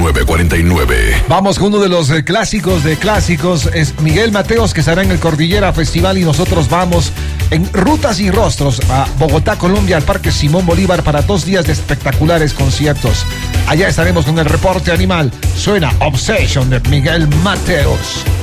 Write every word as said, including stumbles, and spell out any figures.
nueve cuarenta y nueve. Vamos con uno de los eh, clásicos de clásicos. Es Miguel Mateos, que estará en el Cordillera Festival, y nosotros vamos en Rutas y Rostros a Bogotá, Colombia, al Parque Simón Bolívar, para dos días de espectaculares conciertos. Allá estaremos con el reporte animal. Suena Obsession de Miguel Mateos.